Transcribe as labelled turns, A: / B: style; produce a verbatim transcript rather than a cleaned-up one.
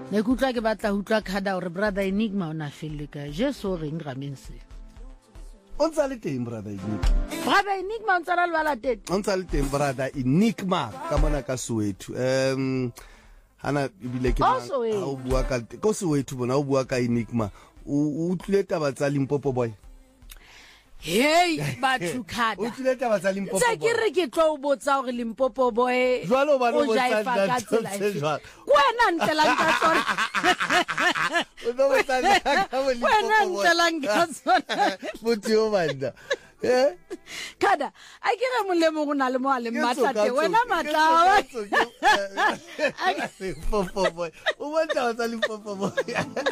A: ne kutla ke batla hutla khada hore brother Enigma ona felle ka je so reng ramense
B: on sa le teng brother Enigma
A: brother Enigma on tsala le bala teng
B: on sa le teng brother Enigma ka mona ka Soweto um ana ibile ke ha o bua ka ko Soweto bona o bua ka Enigma o utlile taba tsa Limpopo boy.
A: Hey batho khada
B: o tlile taba tsa Limpopo boy
A: tsa ke re ke tlo o botsa hore Limpopo boy
B: jwalo ba no botsa
A: ka tsela e wena ntelang ka tsona
B: o no botsa ka mo Limpopo
A: wena ntelang ka tsona
B: motho yo banda eh
A: khada a ke re molemo go na le mo ale matlate wena matlawa
B: Limpopo boy o botsa tsa Limpopo boy